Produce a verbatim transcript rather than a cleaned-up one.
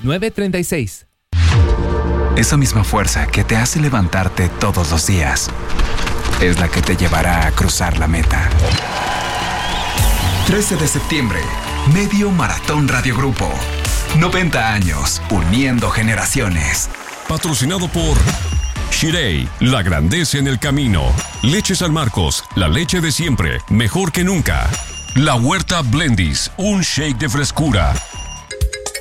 nueve tres seis. Esa misma fuerza que te hace levantarte todos los días es la que te llevará a cruzar la meta. trece de septiembre, Medio Maratón Radio Grupo. noventa años, uniendo generaciones. Patrocinado por Shirei, la grandeza en el camino. Leche San Marcos, la leche de siempre, mejor que nunca. La Huerta Blendis, un shake de frescura.